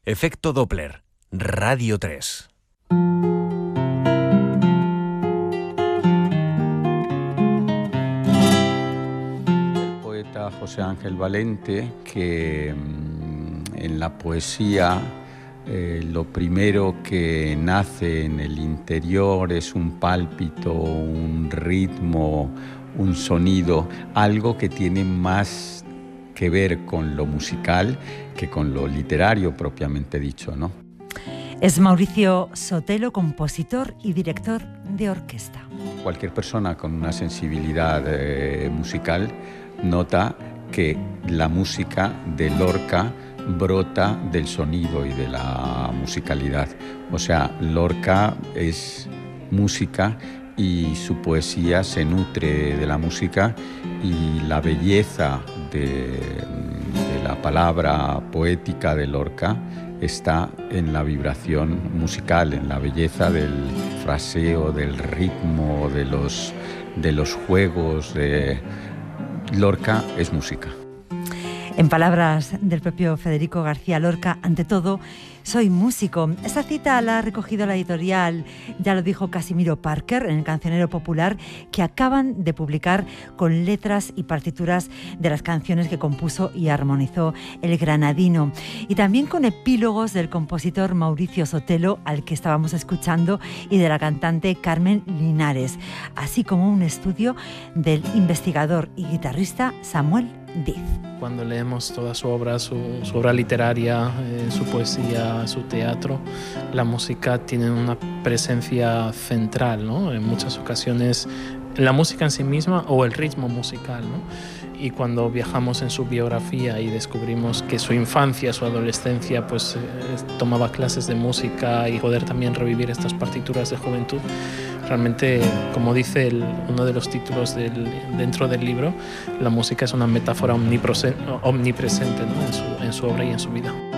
Efecto Doppler, Radio 3. El poeta José Ángel Valente, que en la poesía lo primero que nace en el interior es un pálpito, un ritmo, un sonido, algo que tiene más que ver con lo musical que con lo literario propiamente dicho, ¿no? Es Mauricio Sotelo, compositor y director de orquesta. Cualquier persona con una sensibilidad musical nota que la música de Lorca brota del sonido y de la musicalidad. O sea, Lorca es música y su poesía se nutre de la música, y la belleza de la palabra poética de Lorca está en la vibración musical, en la belleza del fraseo, del ritmo, de los juegos. Lorca es música. En palabras del propio Federico García Lorca, ante todo, soy músico. Esta cita la ha recogido la editorial, ya lo dijo Casimiro Parker, en el Cancionero Popular, que acaban de publicar con letras y partituras de las canciones que compuso y armonizó el granadino. Y también con epílogos del compositor Mauricio Sotelo, al que estábamos escuchando, y de la cantante Carmen Linares, así como un estudio del investigador y guitarrista Samuel Diz. Cuando leemos toda su obra, su obra literaria, su poesía, su teatro, la música tiene una presencia central, ¿no? En muchas ocasiones la música en sí misma o el ritmo musical, ¿no? Y cuando viajamos en su biografía y descubrimos que su infancia, su adolescencia, pues tomaba clases de música, y poder también revivir estas partituras de juventud, realmente, como dice uno de los títulos dentro del libro, la música es una metáfora omnipresente, ¿no? en su obra y en su vida.